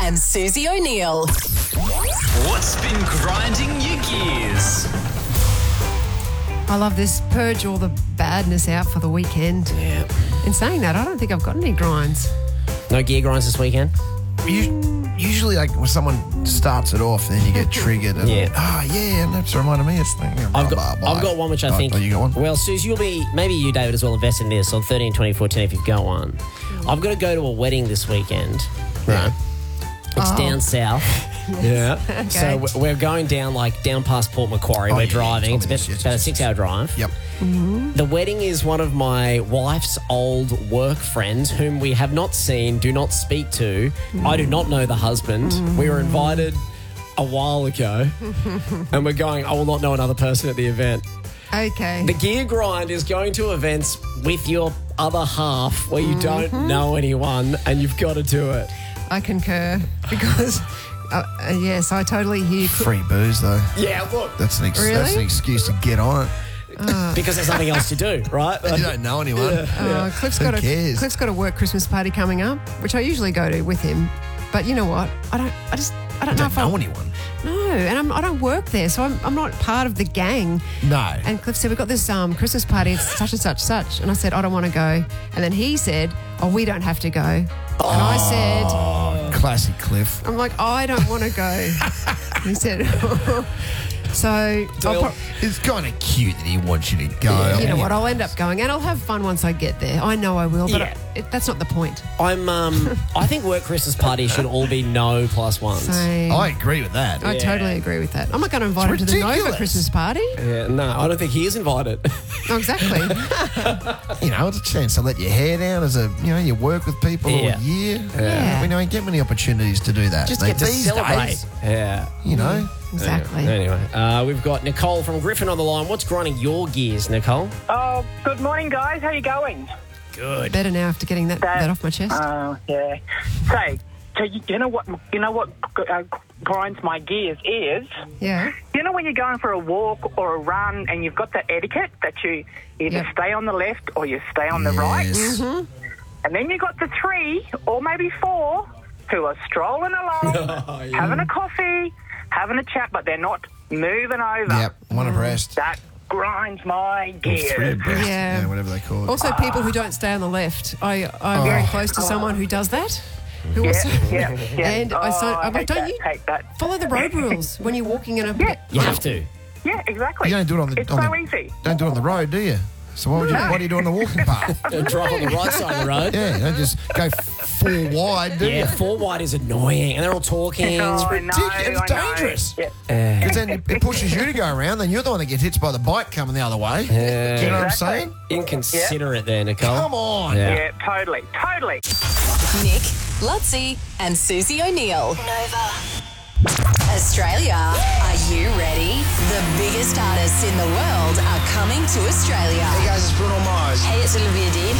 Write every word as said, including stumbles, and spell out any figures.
and Susie O'Neill. What's been grinding your gears? I love this. Purge all the badness out for the weekend. Yeah. In saying that, I don't think I've got any grinds. No gear grinds this weekend? You, usually, like, when someone starts it off, then you get triggered. And, Yeah. Oh, yeah, and that's reminded me. It's like, I've got, I've got one which I oh, think... Oh, you got one? Well, Suze, you'll be... Maybe you, David, as well, invest in this on thirteen twenty fourteen if you've got one. I've got to go to a wedding this weekend. Right. It's Oh. down south. Yeah. Okay. So we're- we're going down, like, down past Port Macquarie. Oh, we're yeah, driving. you It's told me about, this, yes, about a yes, six-hour drive. Yep. The wedding is one of my wife's old work friends whom we have not seen, do not speak to. I do not know the husband. We were invited a while ago and we're going, I will not know another person at the event. Okay. The gear grind is going to events with your other half where you don't know anyone and you've got to do it. I concur because, uh, uh, yes, I totally hear. Free booze, though. Yeah, look. That's an, ex- Really? that's an excuse to get on it. Because there's nothing else to do, right? You don't know anyone. Uh, Cliff's Who got a cares? Cliff's got a work Christmas party coming up, which I usually go to with him. But you know what? I don't. I just. I don't You know don't if know I. anyone. No, and I'm, I don't work there, so I'm, I'm not part of the gang. No. And Cliff said, we've got this um, Christmas party, it's such and such, such. And I said, I don't want to go. And then he said, oh, we don't have to go. And I said, Classic Cliff. I'm like, I don't want to go. He said, so I'll pro- It's kind of cute that he wants you to go. you know what, I'll end up going and I'll have fun once I get there. I know I will, but Yeah. I, it, that's not the point. I'm. Um, I think work Christmas parties should all be no plus ones. Same. I agree with that. I totally agree with that. I'm not going to invite him It's to the Nova ridiculous. Christmas party. Yeah, no, I don't think he is invited. Oh, exactly. You know, it's a chance to let your hair down as a, you know, you work with people Yeah. all year. Yeah. We don't get many opportunities to do that. Just They- get to these celebrate. days, Yeah. you know. Exactly. Anyway, uh, we've got Nicole from Griffin on the line. What's grinding your gears, Nicole? Oh, good morning, guys. How you going? Good. Better now after getting that, that off my chest. Oh, yeah. So, so you, you know what? You know what uh, grinds my gears is. Yeah. You know when you're going for a walk or a run and you've got that etiquette that you either Yep. stay on the left or you stay on the right, Yes. and then you got the three or maybe four who are strolling along, having a coffee, having a chat, but they're not moving over. Yep. One abreast. That grinds my gears. Three abreast. Yeah. Yeah, whatever they call it. Also, people who don't stay on the left. I, I'm very close to someone who does that. Who Yeah, also, yeah, yeah. And I, so, Oh, I'm like, hate don't that, you hate that. follow the road rules when you're walking in a... Yeah. You have to. Yeah, exactly. You don't do it on the. It's on so the- easy. Don't do it on the road, do you? So why would you? No. Why do you do it on the walking path? Don't drive on the right side of the road. Yeah, you don't just go four wide, do Yeah, you? four wide is annoying, and they're all talking. Oh, I know, ridiculous. It's I know. dangerous. Yeah. Because then it, it pushes you to go around, then you're the one that gets hit by the bike coming the other way. Yeah. Do you know what I'm Exactly. saying? Inconsiderate there, Nicole. Come on. Yeah. Yeah, totally, totally. Nick, Lutzi, and Susie O'Neill. Nova. Australia, are you ready? The biggest artists in the world are coming to Australia. Hey guys, it's Bruno Mars. Hey, it's Olivia Dean.